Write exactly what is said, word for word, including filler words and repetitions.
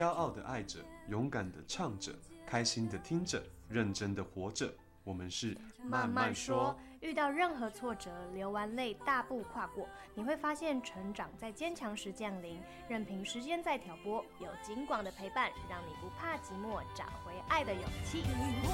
骄傲的爱着，勇敢的唱着，开心的听着，认真的活着。我们是慢慢说，遇到任何挫折，流完泪大步跨过，你会发现成长在坚强时降临，任凭时间在挑拨，有金广的陪伴，让你不怕寂寞，找回爱的勇气。